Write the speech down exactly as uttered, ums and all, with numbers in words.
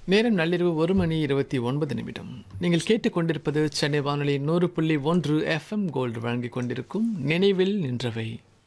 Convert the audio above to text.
நேரம் நள்ளிரவு ஒரு மணி இருபத்தி ஒன்பது நிமிடம். நீங்கள் கேட்டுக்கொண்டிருப்பது சென்னை வானொலி நூறு புள்ளி ஒன்று எஃப்எம் கோல்டு வழங்கிக் கொண்டிருக்கும் நினைவில் நின்றவை.